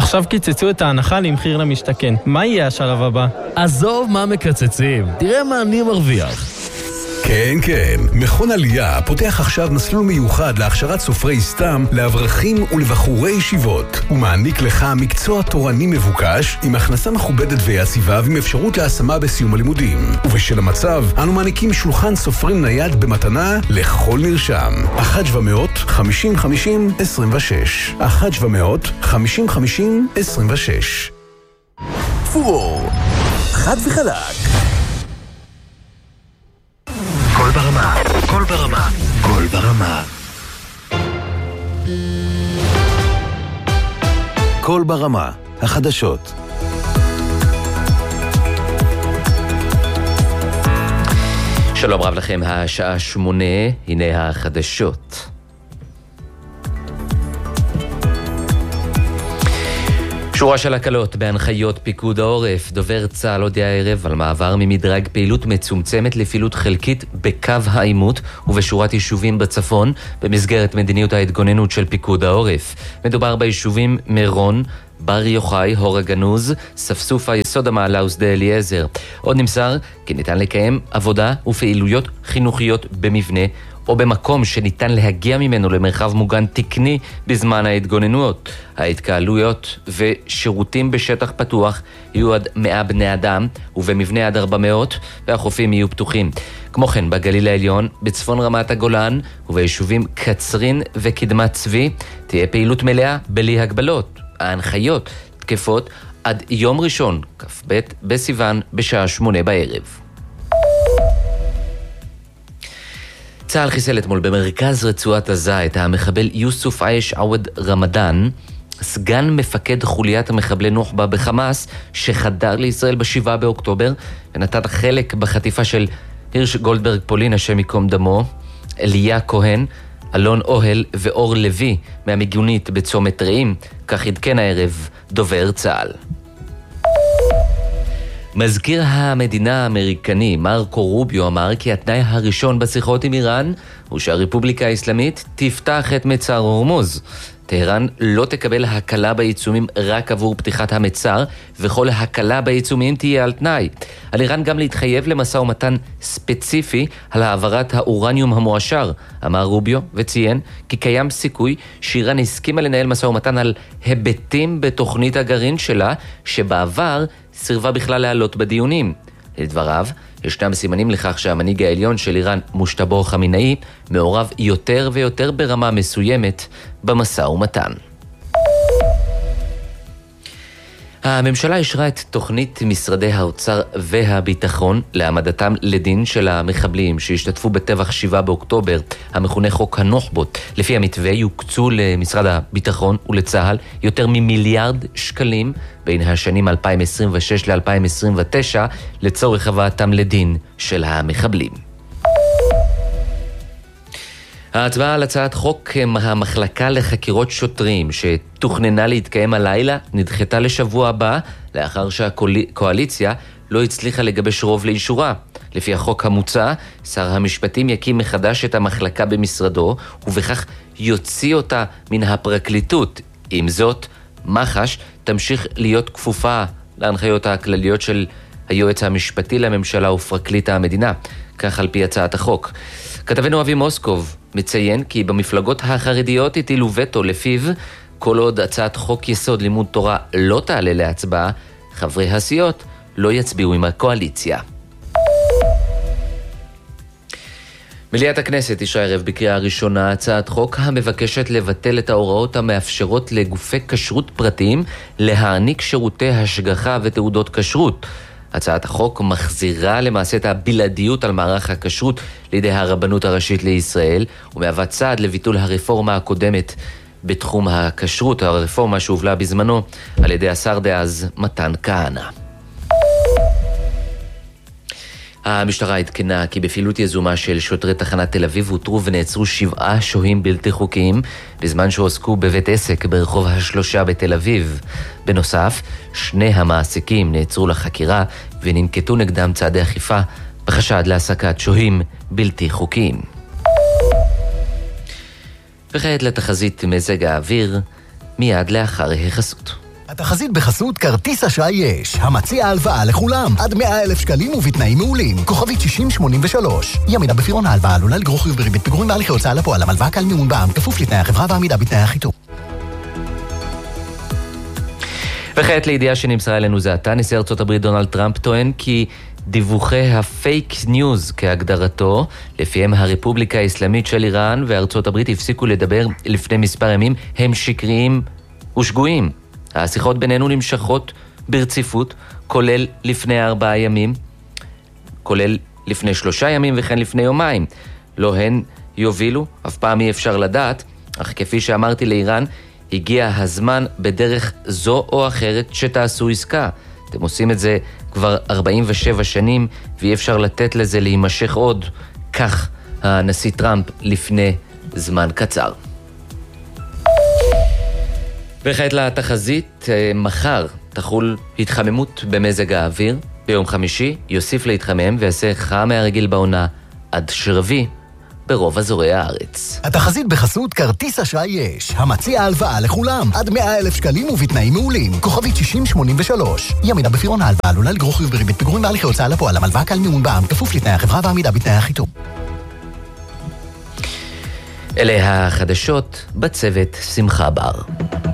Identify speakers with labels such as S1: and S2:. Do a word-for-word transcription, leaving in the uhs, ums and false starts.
S1: עכשיו קיצצו את ההנחה למחיר למשתכן. מה יהיה השלב הבא?
S2: עזוב מה מקצצים, תראה מה אני מרוויח.
S3: כן, כן. מכון עלייה פותח עכשיו מסלול מיוחד להכשרת סופרי סתם לאברכים ולבחורי ישיבות. הוא מעניק לך מקצוע תורני מבוקש עם הכנסה מכובדת ויציבה ועם אפשרות להשמה בסיום הלימודים. ובשל המצב, אנו מעניקים שולחן סופרים נייד במתנה לכל נרשם. אחת שבע מאות חמישים חמישים עשרים ושש אחת שבע מאות חמישים חמישים עשרים ושש.
S4: פור, חד וחלק. קול ברמה, קול ברמה, קול ברמה. קול ברמה, החדשות.
S5: שלום רב לכם, השעה שמונה, הנה החדשות. שורה של הקלות בהנחיות פיקוד העורף. דובר צה"ל הודיע הערב על מעבר ממדרג פעילות מצומצמת לפעילות חלקית בקו העימות ובשורת יישובים בצפון במסגרת מדיניות ההתגוננות של פיקוד העורף. מדובר ביישובים מירון, בר יוחאי, הור הגנוז, ספסופה, יסוד המעלה ושדה אליעזר. עוד נמסר כי ניתן לקיים עבודה ופעילויות חינוכיות במבנה או במקום שניתן להגיע ממנו למרחב מוגן תקני בזמן ההתגוננויות. ההתקהלויות ושירותים בשטח פתוח יהיו עד מאה בני אדם ובמבנה עד ארבע מאות והחופים יהיו פתוחים. כמו כן, בגליל העליון, בצפון רמת הגולן וביישובים קצרין וקדמת צבי תהיה פעילות מלאה בלי הגבלות. ההנחיות תקפות עד יום ראשון, כ"ב בסיוון בשעה שמונה בערב. צה"ל חיסל אתמול במרכז רצועת עזה את המחבל יוסוף עייש עווד רמדאן, סגן מפקד חוליית המחבלי נוח'בה בחמאס, שחדר לישראל בשבעה באוקטובר ונתן חלק בחטיפה של הירש גולדברג פולין, השם ייקום דמו, אליה כהן, אלון אוהל ואור לוי מהמיגונית בצומת רעים. כך עדכן הערב דובר צה"ל. מזכיר המדינה האמריקני מרקו רוביו אמר כי התנאי הראשון בשיחות עם איראן הוא שהרפובליקה האסלאמית תפתח את מצר הורמוז. טהרן לא תקבל הקלה בעיצומים רק עבור פתיחת המצר, וכל הקלה בעיצומים תהיה על תנאי. על איראן גם להתחייב למשא ומתן ספציפי על העברת האורניום המועשר, אמר רוביו, וציין כי קיים סיכוי שאיראן הסכימה לנהל משא ומתן על היבטים בתוכנית הגרעין שלה, שבעבר סירבה בכלל לעלות בדיונים. לדבריו, ישנם סימנים לכך שהמנהיג העליון של איראן, מושטבא חמינאי, מעורב יותר ויותר ברמה מסוימת במשא ומתן. הממשלה אישרה את תוכנית משרדי האוצר והביטחון להעמדתם לדין של המחבלים שהשתתפו בטבח שבעה באוקטובר, המכונה חוק הנוח'בות. לפי המתווה יוקצו למשרד הביטחון ולצה"ל יותר ממיליארד שקלים בין השנים אלפיים עשרים ושש ל-אלפיים עשרים ותשע לצורך הבאתם לדין של המחבלים. ההצבעה על הצעת חוק המחלקה לחקירות שוטרים שתוכננה להתקיים הלילה נדחתה לשבוע הבא, לאחר שהקואליציה לא הצליחה לגבש רוב לאישורה. לפי החוק המוצע, שר המשפטים יקים מחדש את המחלקה במשרדו, ובכך יוציא אותה מן הפרקליטות. עם זאת, מח"ש תמשיך להיות כפופה להנחיות הכלליות של היועץ המשפטי לממשלה ופרקליט המדינה, כך על פי הצעת החוק. כתבנו אבי מוסקוב מציין כי במפלגות החרדיות הטילו וטו לפיו כל עוד הצעת חוק יסוד לימוד תורה לא תעלה להצבעה, חברי הסיעות לא יצביעו עם הקואליציה. מליאת הכנסת אישרה הערב בקריאה ראשונה הצעת חוק המבקשת לבטל את ההוראות המאפשרות לגופי כשרות פרטיים להעניק שירותי השגחה ותעודות כשרות. הצעת החוק מחזירה למעשה את הבלעדיות על מערך הכשרות לידי הרבנות הראשית לישראל, ומהווה צעד לביטול הרפורמה הקודמת בתחום הכשרות, הרפורמה שהובלה בזמנו על ידי השר דאז מתן כהנא. המשטרה עדכנה כי בפעילות יזומה של שוטרי תחנת תל אביב הותרו ונעצרו שבעה שוהים בלתי חוקיים בזמן שהועסקו בבית עסק ברחוב השלושה בתל אביב. בנוסף, שני המעסיקים נעצרו לחקירה וננקטו נגדם צעדי אכיפה בחשד להעסקת שוהים בלתי חוקיים. וכעת לתחזית מזג האוויר מיד לאחר החסות.
S6: התחזית בחסות כרטיס אשראי יש, המציע הלוואה לכולם, עד מאה אלף שקלים ובתנאים מעולים, כוכבית שישים שמונים ושלוש. אי עמידה בפירעון ההלוואה עלולה לגרור חיוב בריבית פיגורים בהליכי הוצאה לפועל, הלוואה כלל מימון בע"מ, כפוף לתנאי החברה ועמידה בתנאי החיתום.
S5: וכעת לידיעה שנמסרה אלינו זה עתה, נשיא ארצות הברית דונלד טראמפ טוען כי דיווחי הפייק ניוז כהגדרתו, לפיהם הרפובליקה האסלאמית של איראן וארצות הברית הפסיקו לדבר לפני מספר ימים, הם שקריים ושגויים. השיחות בינינו נמשכות ברציפות, כולל לפני ארבעה ימים, כולל לפני שלושה ימים וכן לפני יומיים. לא הן יובילו, אף פעם אי אפשר לדעת, אך כפי שאמרתי לאיראן, הגיע הזמן בדרך זו או אחרת שתעשו עסקה. אתם עושים את זה כבר ארבעים ושבע שנים, ואי אפשר לתת לזה להימשך עוד. כך הנשיא טראמפ לפני זמן קצר. וכעת לתחזית, מחר תחול התחממות במזג האוויר. ביום חמישי יוסיף להתחמם ויעשה חם מהרגיל בעונה עד שרבי ברוב אזורי הארץ.
S6: התחזית בחסות כרטיס אשראי יש, המציע הלוואה לכולם, עד מאה אלף שקלים ובתנאים מעולים, כוכבית שישים שמונים ושלוש. אי עמידה בפירעון ההלוואה עלולה לגרור חיוב בריבית פיגורים בהליכי הוצאה לפועל, הלוואה כלל מימון בע"מ, כפוף לתנאי החברה ועמידה בתנאי החיתום.
S5: אלה החדשות בצוות שמחה בר.